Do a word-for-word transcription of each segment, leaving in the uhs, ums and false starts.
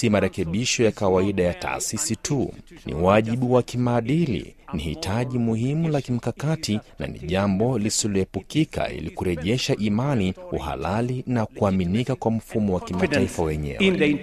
si marekebisho ya kawaida ya taasisi tu. Ni wajibu wa kimaadili, ni hitaji muhimu la kimkakati na ni jambo lisiloepukika ili kurejesha imani, uhalali na kuaminika kwa mfumo wa kimataifa wenyewe.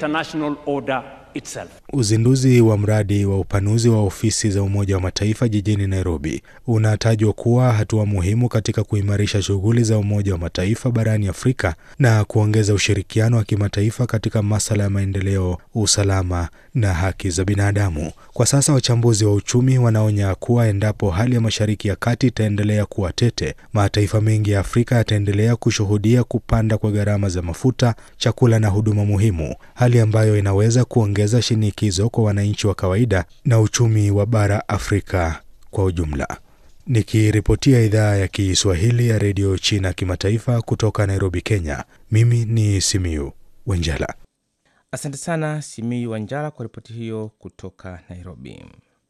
Uzinduzi wa mradi wa upanuzi wa ofisi za Umoja wa Mataifa jijini Nairobi unatajwa kuwa hatua muhimu katika kuimarisha shughuli za Umoja wa Mataifa barani Afrika na kuongeza ushirikiano wa kimataifa katika masuala ya maendeleo, usalama na haki za binadamu. Kwa sasa wachambuzi wa uchumi wanaonya kuwa endapo hali ya Mashariki ya Kati itaendelea kuwa tete, mataifa mengi ya Afrika yataendelea kushuhudia kupanda kwa gharama za mafuta, chakula na huduma muhimu, hali ambayo inaweza kuongeza shinikizo kwa wananchi wa kawaida na uchumi wa bara Afrika kwa ujumla. Nikiripotia idhaa ya Kiswahili ya Radio China Kimataifa kutoka Nairobi, Kenya, mimi ni Simiyu Wanjala. Asante sana Simiyu Wanjala kwa ripoti hiyo kutoka Nairobi.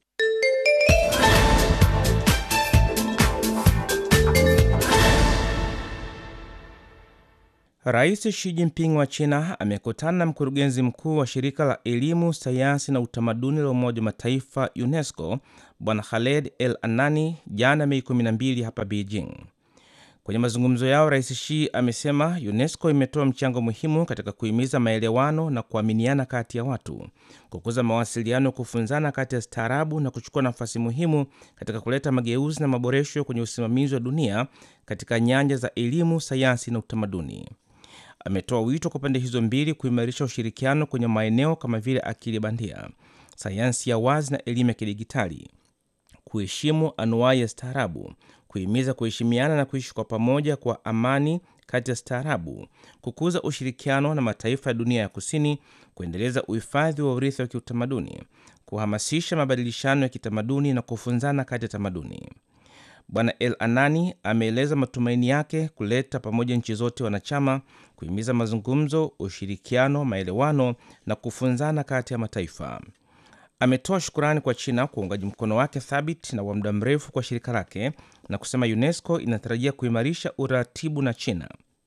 Rais Xi Jinping wa China amekutana na mkurugenzi mkuu wa shirika la elimu, sayansi na utamaduni la Umoja wa Mataifa UNESCO, Bwana Khaled El-Anani jana Mei kumi na mbili hapa Beijing. Kwenye mazungumzo yao, Rais Xi amesema UNESCO imetoa mchango muhimu katika kuhimiza maelewano na kuaminiana kati ya watu, kukuza mawasiliano, kufunzana kati ya staarabu na kuchukua nafasi muhimu katika kuleta mageuzi na maboresho kwenye usimamizi wa dunia katika nyanja za elimu, sayansi na utamaduni. Ametoa wito kwa pande hizo mbili kuimarisha ushirikiano kwenye maeneo kama vile akili bandia, sayansi ya wazi na elimu ya kidijitali, kuheshimu anuwai ya staarabu, kuhimiza kuheshimiana na kuishi kwa pamoja kwa amani kati ya staarabu, kukuza ushirikiano na mataifa ya dunia ya kusini, kuendeleza uhifadhi wa urithi wa kiutamaduni, kuhamasisha mabadilishano ya kitamaduni na kufunzana kati ya tamaduni. Bwana El-Anani ameeleza matumaini yake kuleta pamoja nchi zote wanachama, kuhimiza mazungumzo, ushirikiano, maelewano na kufunzana kati ya mataifa. Ametoa shukrani kwa China kwa uungaji mkono wake thabiti na wa muda mrefu kwa shirika lake na kusema UNESCO inatarajia kuimarisha uratibu na China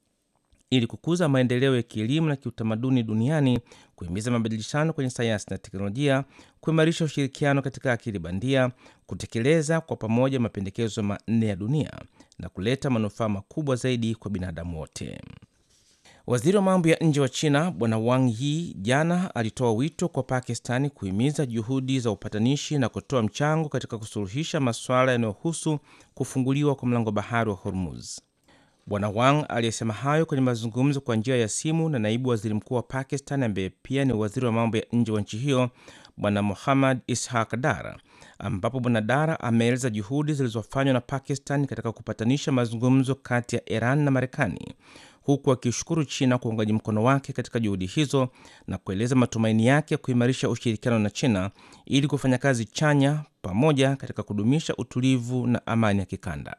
ili kukuza maendeleo ya kielimu na kiutamaduni duniani, kuhimiza mabadilishano kwenye sayansi na teknolojia, kuimarisha ushirikiano katika akili bandia, kutekeleza kwa pamoja mapendekezo manne ya dunia na kuleta manufaa makubwa zaidi kwa binadamu wote. Waziri wa mambo ya nje wa China Bwana Wang Yi jana alitoa wito kwa Pakistani kuhimiza juhudi za upatanishi na kutoa mchango katika kusuluhisha masuala yanayohusu kufunguliwa kwa mlango bahari wa Hormuz. Bwana Wang aliyesema hayo kwenye mazungumzo kwa njia ya simu na naibu waziri mkuu wa Pakistan ambaye pia ni waziri wa mambo ya nje wa nchi hiyo Bwana Muhammad Ishaq Dar, ambapo Bwana Dar ameeleza juhudi zilizofanywa na Pakistan katika kupatanisha mazungumzo kati ya Iran na Marekani, huku akishukuru China kwa uungaji mkono wake katika juhudi hizo na kueleza matumaini yake kuimarisha ushirikiano na China ili kufanya kazi chanya pamoja katika kudumisha utulivu na amani ya kikanda.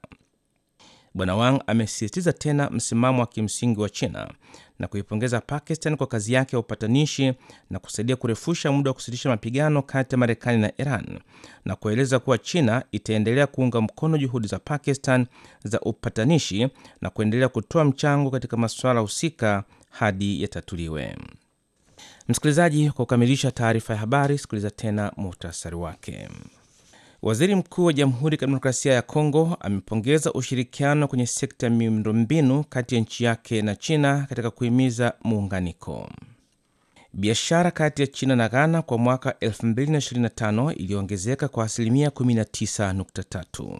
Bwana Wang amesisitiza tena msimamo wa kimsingi wa China na kuipongeza Pakistan kwa kazi yake ya upatanishi na kusaidia kurefusha muda wa kusitisha mapigano kati ya Marekani na Iran, na kueleza kuwa China itaendelea kuunga mkono juhudi za Pakistan za upatanishi na kuendelea kutoa mchango katika masuala husika hadi yatatuliwe. Msikilizaji, kwa kukamilisha taarifa ya habari, sikiliza tena muhtasari wake. Waziri Mkuu wa Jamhuri ya Kidemokrasia ya Kongo amepongeza ushirikiano kwenye sekta ya miundombinu kati ya nchi yake na China katika kuhimiza muunganiko. Biashara kati ya China na Ghana kwa mwaka elfu mbili na ishirini na tano iliongezeka kwa asilimia kumi na tisa nukta tatu.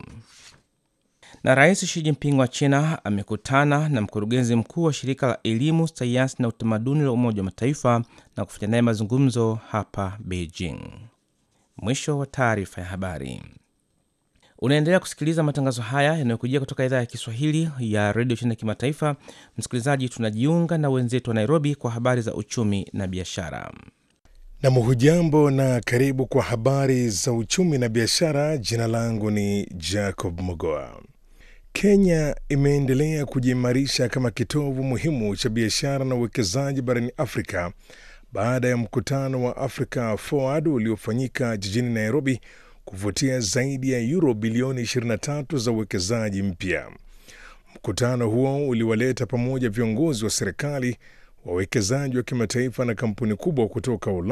Na Rais Xi Jinping wa China amekutana na mkurugenzi mkuu wa shirika la elimu, sayansi na utamaduni la Umoja wa Mataifa na kufanya naye mazungumzo hapa Beijing. Mwisho wa taarifa ya habari. Unaendelea kusikiliza matangazo haya yanayokujia kutoka idhaa ya Kiswahili ya Radio China Kimataifa. Msikilizaji, tunajiunga na wenzetu wa Nairobi kwa habari za uchumi na biashara. Na hujambo na karibu kwa habari za uchumi na biashara. Jina langu ni Jacob Mogoa. Kenya imeendelea kujiimarisha kama kitovu muhimu cha biashara na uwekezaji barani Afrika baada ya mkutano wa Africa Forward uliofanyika jijini Nairobi kuvutia zaidi ya euro bilioni ishirini na tatu za uwekezaji mpya. Mkutano huo uliwaleta pamoja viongozi wa serikali, wawekezaji wa kimataifa na kampuni kubwa kutoka Ulaya